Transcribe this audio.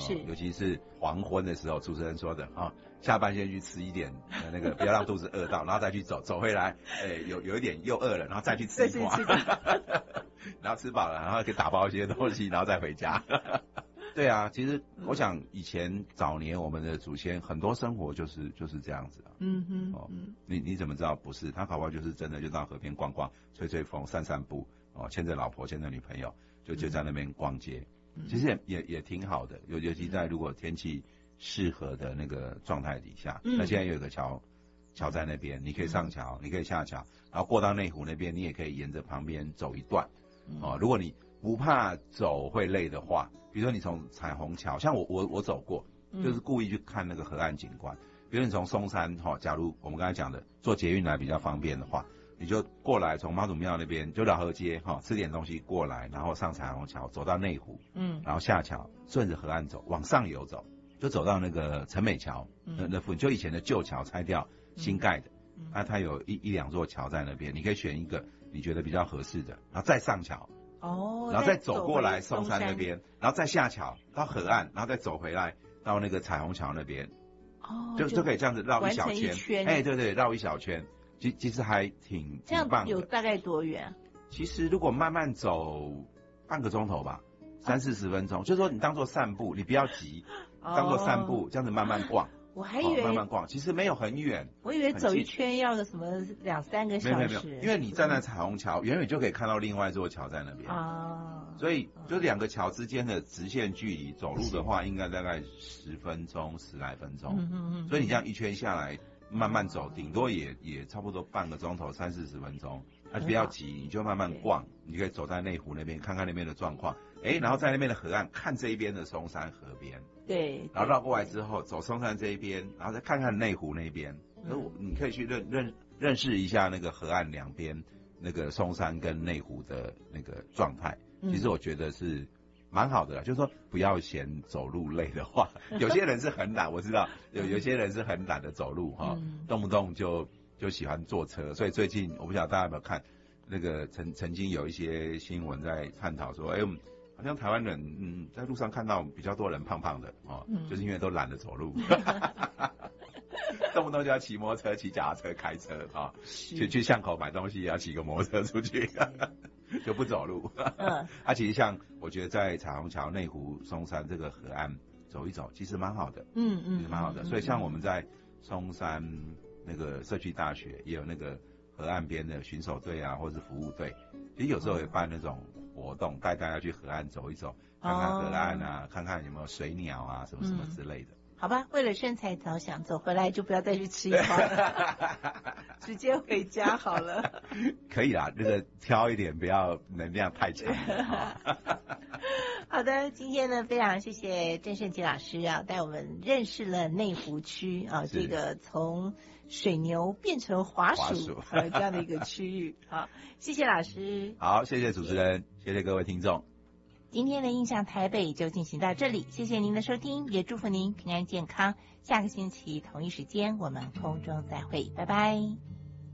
是， 尤其是黄昏的时候，主持人说的下班先去吃一点那个，不要让肚子饿到，然后再去走回来，有一点又饿了，然后再去吃一块，然后吃饱了，然后可以打包一些东西，然后再回家。对啊，其实我想以前早年我们的祖先很多生活就是这样子啊。你怎么知道不是？他搞不好就是真的就到河边逛逛，吹吹风，散散步，牵着老婆牵着女朋友就在那边逛街。其实也挺好的，尤其在如果天气适合的那个状态底下。那现在有一个桥在那边，你可以上桥，你可以下桥，然后过到内湖那边，你也可以沿着旁边走一段。如果你不怕走会累的话，比如说你从彩虹桥，像我走过，就是故意去看那个河岸景观。比如你从松山假如我们刚才讲的坐捷运来比较方便的话，你就过来从妈祖庙那边就老河街吃点东西过来，然后上彩虹桥走到内湖，然后下桥顺着河岸走，往上游走，就走到那个陈美桥那附近，就以前的旧桥拆掉新盖的，它有一两座桥在那边，你可以选一个你觉得比较合适的，然后再上桥。然后再走过来松山那边，然后再下桥到河岸，然后再走回来到那个彩虹桥那边，就可以这样子绕一小圈，对，绕一小圈，其实还挺棒的。 这样有大概多远？ 其实如果慢慢走半个钟头吧，30-40分钟，就是说你当做散步，你不要急，当做散步这样子慢慢逛。 我还以为慢慢逛，其实没有很远。 我以为走一圈要个什么2-3个小时。 没有，因为你站在彩虹桥，远远就可以看到另外一座桥在那边所以就2个桥之间的直线距离，走路的话应该大概10分钟，10来分钟。所以你这样一圈下来，慢慢走，顶多也差不多半个钟头，30-40分钟。那不要急，你就慢慢逛，你可以走在内湖那边看看那边的状况，然后在那边的河岸看这一边的松山河边。 对， 然后绕过来之后走松山这一边，然后再看看内湖那边，你可以去认识一下那个河岸两边那个松山跟内湖的那个状态。其实我觉得是蛮好的啦，就是说不要嫌走路累的话，有些人是很懒，我知道有些人是很懒得走路动不动就喜欢坐车，所以最近我不晓得大家有没有看那个曾经有一些新闻在探讨说，好像台湾人在路上看到比较多人胖胖的就是因为都懒得走路，动不动就要骑摩托车、骑脚踏车、开车去巷口买东西也要骑个摩托车出去，就不走路。其实像我觉得在彩虹桥、内湖、松山这个河岸走一走，其实蛮好的，蛮好的。所以像我们在松山那个社区大学也有那个河岸边的巡守队啊，或是服务队，其实有时候也办那种活动，带大家去河岸走一走，看看河岸啊，看看有没有水鸟啊，什么什么之类的。 好吧，为了身材着想，走回来就不要再去吃一块了，直接回家好了。 可以啦，这个挑一点，不要能量太强。 好的，今天呢，非常谢谢郑胜基老师带我们认识了内湖区这个从水牛变成滑鼠这样的一个区域。好，谢谢老师。 好，谢谢主持人，谢谢各位听众。 今天的印象台北就进行到这里，谢谢您的收听，也祝福您平安健康。下个星期同一时间我们空中再会，拜拜。